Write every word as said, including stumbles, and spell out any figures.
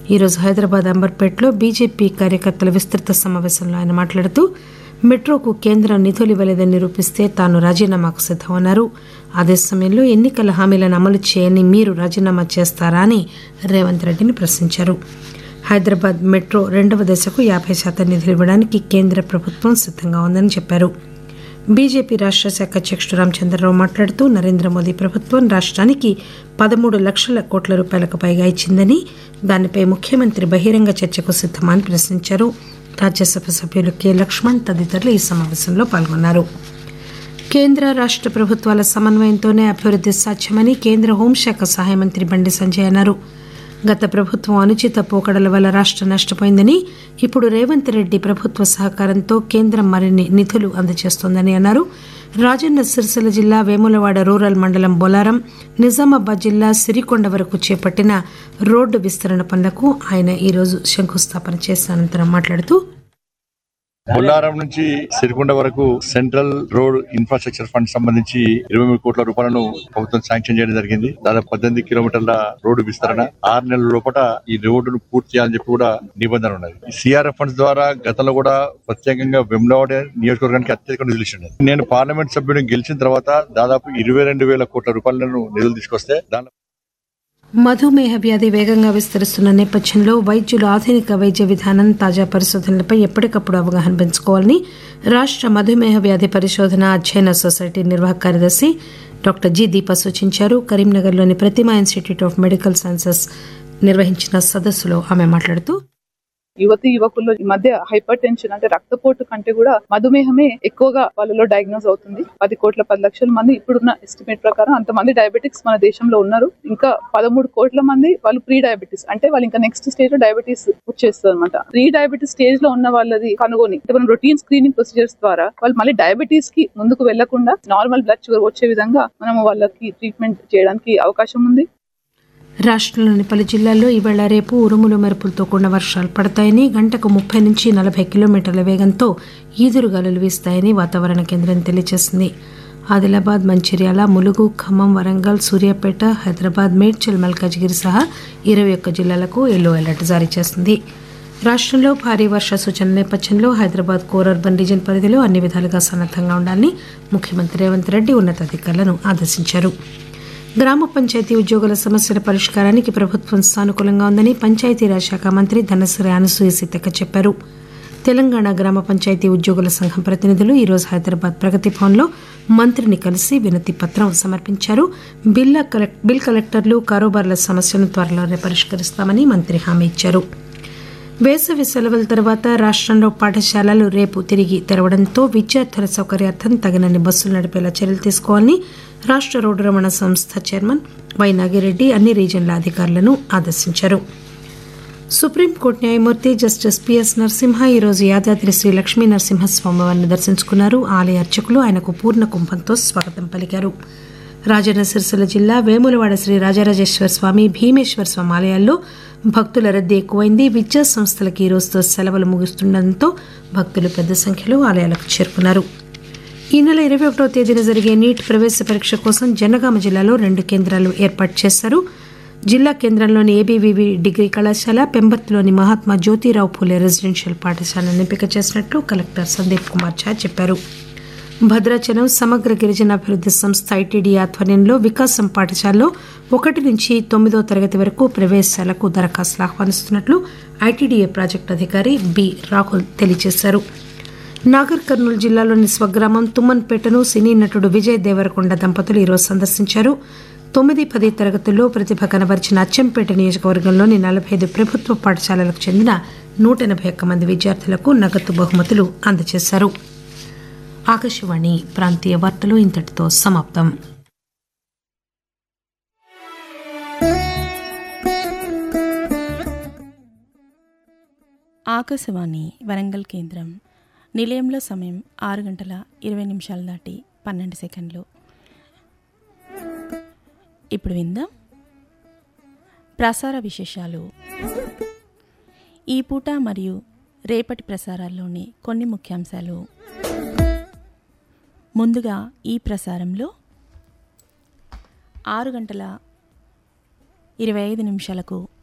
ఈరోజు హైదరాబాద్ అంబర్పేటలో బీజేపీ కార్యకర్తల విస్తృత సమావేశంలో ఆయన మాట్లాడుతూ మెట్రోకు కేంద్రం నిధులు ఇవ్వలేదని నిరూపిస్తే తాను రాజీనామాకు సిద్దమన్నారు. అదే సమయంలో ఎన్నికల హామీలను అమలు చేయని మీరు రాజీనామా చేస్తారా అని రేవంత్ రెడ్డిని ప్రశ్నించారు. హైదరాబాద్ మెట్రో రెండవ దశకు యాభై శాతం నిధులు ఇవ్వడానికి కేంద్ర ప్రభుత్వం సిద్దంగా ఉందని చెప్పారు. బీజేపీ రాష్ట్ర శాఖ అధ్యక్షుడు రామచంద్రరావు మాట్లాడుతూ నరేంద్ర మోదీ ప్రభుత్వం రాష్ట్రానికి పదమూడు లక్షల కోట్ల రూపాయలకు పైగా ఇచ్చిందని, దానిపై ముఖ్యమంత్రి బహిరంగ చర్చకు సిద్దమా అని ప్రశ్నించారు. రాజ్యసభ సభ్యులు కె లక్ష్మణ్ తదితరులు ఈ సమావేశంలో పాల్గొన్నారు. కేంద్ర రాష్ట్ర ప్రభుత్వాల సమన్వయంతోనే అభివృద్ది సాధ్యమని కేంద్ర హోంశాఖ సహాయ మంత్రి బండి సంజయ్ అన్నారు. గత ప్రభుత్వం అనుచిత పోకడల వల్ల రాష్ట్రం నష్టపోయిందని, ఇప్పుడు రేవంత్ రెడ్డి ప్రభుత్వ సహకారంతో కేంద్రం మరిన్ని నిధులు అందజేస్తోందని అన్నారు. రాజన్న సిరిసిల్ల జిల్లా వేములవాడ రూరల్ మండలం బొలారం, నిజామాబాద్ జిల్లా సిరికొండ వరకు చేపట్టిన రోడ్డు విస్తరణ పనులకు ఆయన ఈరోజు శంకుస్థాపన చేసిన అనంతరం మాట్లాడుతూ బొల్లారం నుంచి సిరికొండ వరకు సెంట్రల్ రోడ్ ఇన్ఫ్రాస్ట్రక్చర్ ఫండ్ సంబంధించి ఇరవై మూడు కోట్ల రూపాయలను ప్రభుత్వం శాంక్షన్ చేయడం జరిగింది. దాదాపు పద్దెనిమిది కిలోమీటర్ల రోడ్డు విస్తరణ, ఆరు నెలల లోపల ఈ రోడ్డును పూర్తి చేయాలని చెప్పి కూడా నిబంధన ఉన్నది. సిఆర్ఎఫ్ ఫండ్స్ ద్వారా గతంలో కూడా ప్రత్యేకంగా వెమ్లవాడ నియోజకవర్గానికి అత్యధిక నిధులు ఇచ్చింది. నేను పార్లమెంట్ సభ్యుడిని గెలిచిన తర్వాత దాదాపు ఇరవై రెండు వేల కోట్ల రూపాయలను నిధులు తీసుకొస్తే దాని మధుమేహ వ్యాధి వేగంగా విస్తరిస్తున్న నేపథ్యంలో వైద్యులు ఆధునిక వైద్య విధానం, తాజా పరిశోధనలపై ఎప్పటికప్పుడు అవగాహన పెంచుకోవాలని రాష్ట్ర మధుమేహ వ్యాధి పరిశోధన అధ్యయన సొసైటీ నిర్వాహక కార్యదర్శి డాక్టర్ జి దీప సూచించారు. కరీంనగర్లోని ప్రతిమా ఇన్స్టిట్యూట్ ఆఫ్ మెడికల్ సైన్సెస్ నిర్వహించిన సదస్సులో ఆమె మాట్లాడుతూ యువతి యువకుల్లో ఈ మధ్య హైపర్ టెన్షన్ అంటే రక్తపోటు కంటే కూడా మధుమేహమే ఎక్కువగా వాళ్ళలో డయాగ్నోస్ అవుతుంది. పది కోట్ల పది లక్షల మంది ఇప్పుడున్న ఎస్టిమేట్ ప్రకారం అంతమంది డయాబెటిక్స్ మన దేశంలో ఉన్నారు. ఇంకా పదమూడు కోట్ల మంది వాళ్ళు ప్రీ డయాబెటీస్, అంటే వాళ్ళు ఇంకా నెక్స్ట్ స్టేజ్ లో డయాబెటీస్ వచ్చేస్తుంది అనమాట. ప్రీ డయాబెటీస్ స్టేజ్ లో ఉన్న వాళ్ళది కనుగొని మనం రొటీన్ స్క్రీనింగ్ ప్రొసీజర్స్ ద్వారా వాళ్ళు మళ్ళీ డయాబెటీస్ కి ముందుకు వెళ్లకుండా నార్మల్ బ్లడ్ షుగర్ వచ్చే విధంగా మనం వాళ్ళకి ట్రీట్మెంట్ చేయడానికి అవకాశం ఉంది. రాష్ట్రంలోని పలు జిల్లాల్లో ఈవేళ రేపు ఉరుములు మెరుపులతో కూడిన వర్షాలు పడతాయని, గంటకు ముప్పై నుంచి నలభై కిలోమీటర్ల వేగంతో ఈదురుగాలులు వీస్తాయని వాతావరణ కేంద్రం తెలియజేసింది. ఆదిలాబాద్, మంచిర్యాల, ములుగు, ఖమ్మం, వరంగల్, సూర్యాపేట, హైదరాబాద్, మేడ్చల్, మల్కాజిగిరి సహా ఇరవై ఒక్క జిల్లాలకు ఎల్లో అలర్ట్ జారీ చేసింది. రాష్ట్రంలో భారీ వర్ష సూచన నేపథ్యంలో హైదరాబాద్ కోర్ అర్బన్ రీజన్ పరిధిలో అన్ని విధాలుగా సన్నద్దంగా ఉండాలని ముఖ్యమంత్రి రేవంత్ రెడ్డి ఉన్నతాధికారులను ఆదేశించారు. గ్రామ పంచాయతీ ఉద్యోగుల సమస్యల పరిష్కారానికి ప్రభుత్వం సానుకూలంగా ఉందని పంచాయతీరాజ్ శాఖ మంత్రి ధనశ్రీ అనసూయ సీతక్క చెప్పారు. తెలంగాణ గ్రామ పంచాయతీ ఉద్యోగుల సంఘం ప్రతినిధులు ఈరోజు హైదరాబాద్ ప్రగతి భవన్లో మంత్రిని కలిసి వినతి పత్రం సమర్పించారు. బిల్ బిల్ కలెక్టర్లు, కారోబార్ల సమస్యలను త్వరలోనే పరిష్కరిస్తామని మంత్రి హామీ ఇచ్చారు. వేసవి సెలవుల తర్వాత రాష్ట్రంలో పాఠశాలలు రేపు తిరిగి తెరవడంతో విద్యార్థుల సౌకర్యార్థం తగినన్ని బస్సులు నడిపేలా చర్యలు తీసుకోవాలని రాష్ట్ర రోడ్డు రవాణా సంస్థ చైర్మన్ వై నాగిరెడ్డి అన్ని రీజన్ల అధికారులను ఆదేశించారు. సుప్రీంకోర్టు న్యాయమూర్తి జస్టిస్ పిఎస్ నరసింహ ఈరోజు యాదాద్రి శ్రీ లక్ష్మీ నరసింహస్వామి వారిని దర్శించుకున్నారు. ఆలయ అర్చకులు ఆయనకు పూర్ణ కుంభంతో స్వాగతం పలికారు. రాజన్న సిరిసిల్ల జిల్లా వేములవాడ శ్రీ రాజరాజేశ్వర స్వామి, భీమేశ్వర స్వామి ఆలయాల్లో భక్తుల రద్దీ ఎక్కువైంది. విద్యా సంస్థలకు ఈ రోజుతో సెలవులు ముగుస్తుండటంతో భక్తులు పెద్ద సంఖ్యలో ఆలయాలకు చేరుకున్నారు. ఈ నెల ఇరవై ఒకటో తేదీన జరిగే నీట్ ప్రవేశ పరీక్ష కోసం జనగామ జిల్లాలో రెండు కేంద్రాలు ఏర్పాటు చేశారు. జిల్లా కేంద్రంలోని ఏబీవీవీ డిగ్రీ కళాశాల, పెంబర్తిలోని మహాత్మా జ్యోతిరావు ఫూలే రెసిడెన్షియల్ పాఠశాలను ఎంపిక చేసినట్లు కలెక్టర్ సందీప్ కుమార్ ఝా చెప్పారు. భద్రాచలం సమగ్ర గిరిజనాభివృద్ది సంస్థ ఐటీడీ ఆధ్వర్యంలో వికాసం పాఠశాలలో ఒకటి నుంచి తొమ్మిదో తరగతి వరకు ప్రవేశాలకు దరఖాస్తులు ఆహ్వానిస్తున్నట్లు ఐటీడీఏ ప్రాజెక్టు అధికారి బి రాహుల్ తెలియజేశారు. నాగర్ కర్నూలు జిల్లాలోని స్వగ్రామం తుమ్మన్పేటను సినీ నటుడు విజయ్ దేవరకొండ దంపతులు ఈరోజు సందర్శించారు. తొమ్మిది పది తరగతుల్లో ప్రతిభ కనబరిచిన అచ్చంపేట నియోజకవర్గంలోని నలభై ఐదు ప్రభుత్వ పాఠశాలలకు చెందిన నూట ఎనభై ఒక్క మంది విద్యార్థులకు నగదు బహుమతులు అందజేశారు. ఆకాశవాణి ప్రాంతీయ వార్తలు ఇంతటితో సమాప్తం. ఆకాశవాణి వరంగల్ కేంద్రం. నిలయంలో సమయం ఆరు గంటల ఇరవై నిమిషాలు దాటి పన్నెండు సెకండ్లు. ఇప్పుడు విందాం ప్రసార విశేషాలు. ఈ పూట మరియు రేపటి ప్రసారాల్లోని కొన్ని ముఖ్యాంశాలు. ముందుగా ఈ ప్రసారంలో ఆరు గంటల ఇరవై ఐదు నిమిషాలకు